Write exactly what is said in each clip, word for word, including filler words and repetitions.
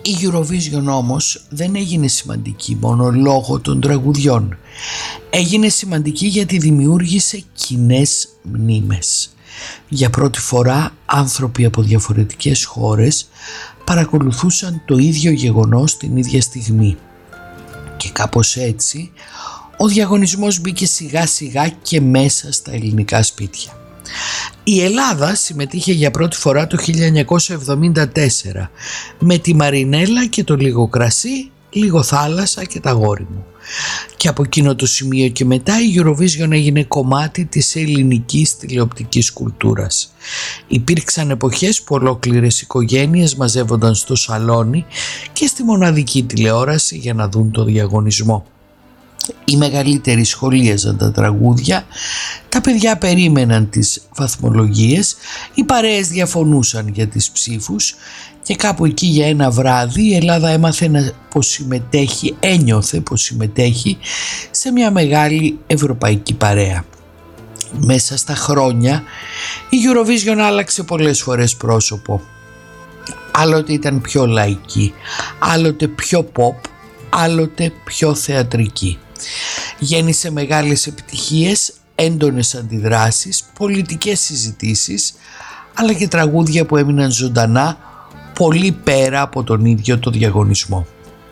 Η Eurovision όμως δεν έγινε σημαντική μόνο λόγω των τραγουδιών. Έγινε σημαντική γιατί δημιούργησε κοινές μνήμες. Για πρώτη φορά άνθρωποι από διαφορετικές χώρες παρακολουθούσαν το ίδιο γεγονός την ίδια στιγμή. Και κάπως έτσι ο διαγωνισμός μπήκε σιγά σιγά και μέσα στα ελληνικά σπίτια. Η Ελλάδα συμμετείχε για πρώτη φορά το χίλια εννιακόσια εβδομήντα τέσσερα με τη Μαρινέλα και το Λίγο κρασί, λίγο θάλασσα και τα γόρι μου. Και από εκείνο το σημείο και μετά η Eurovision έγινε κομμάτι της ελληνικής τηλεοπτικής κουλτούρας. Υπήρξαν εποχές που ολόκληρες οικογένειες μαζεύονταν στο σαλόνι και στη μοναδική τηλεόραση για να δουν το διαγωνισμό. Οι μεγαλύτεροι σχολίαζαν τα τραγούδια, τα παιδιά περίμεναν τις βαθμολογίες, οι παρέες διαφωνούσαν για τις ψήφους και κάπου εκεί για ένα βράδυ η Ελλάδα έμαθε να πως συμμετέχει, ένιωθε πως συμμετέχει σε μια μεγάλη ευρωπαϊκή παρέα. Μέσα στα χρόνια η Eurovision άλλαξε πολλές φορές πρόσωπο. Άλλοτε ήταν πιο λαϊκή, άλλοτε πιο pop, άλλοτε πιο θεατρική. Γέννησε μεγάλες επιτυχίες, έντονες αντιδράσεις, πολιτικές συζητήσεις, αλλά και τραγούδια που έμειναν ζωντανά πολύ πέρα από τον ίδιο το διαγωνισμό.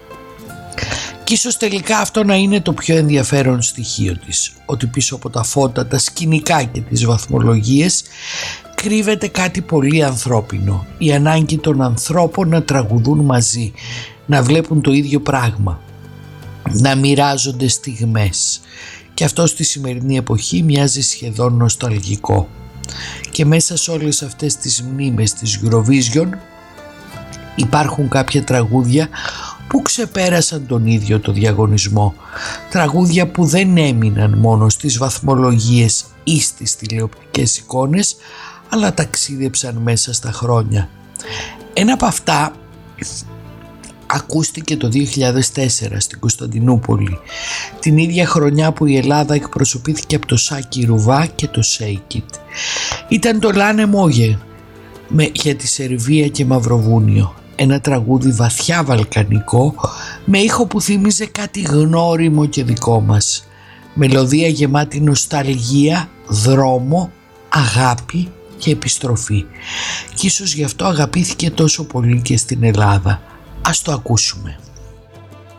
Και ίσως τελικά αυτό να είναι το πιο ενδιαφέρον στοιχείο της, ότι πίσω από τα φώτα, τα σκηνικά και τις βαθμολογίες κρύβεται κάτι πολύ ανθρώπινο, η ανάγκη των ανθρώπων να τραγουδούν μαζί, να βλέπουν το ίδιο πράγμα, να μοιράζονται στιγμές. Και αυτό στη σημερινή εποχή μοιάζει σχεδόν νοσταλγικό. Και μέσα σε όλες αυτές τις μνήμες της Eurovision υπάρχουν κάποια τραγούδια που ξεπέρασαν τον ίδιο το διαγωνισμό. Τραγούδια που δεν έμειναν μόνο στις βαθμολογίες ή στις τηλεοπτικές εικόνες, αλλά ταξίδεψαν μέσα στα χρόνια. Ένα από αυτά ακούστηκε το δύο χιλιάδες τέσσερα στην Κωνσταντινούπολη, την ίδια χρονιά που η Ελλάδα εκπροσωπήθηκε από το Σάκη Ρουβά και το Shake It. Ήταν το Λάνε Μόγε για τη Σερβία και Μαυροβούνιο, ένα τραγούδι βαθιά βαλκανικό με ήχο που θύμιζε κάτι γνώριμο και δικό μας, μελωδία γεμάτη νοσταλγία, δρόμο, αγάπη και επιστροφή, και ίσως γι' αυτό αγαπήθηκε τόσο πολύ και στην Ελλάδα. Ας το ακούσουμε.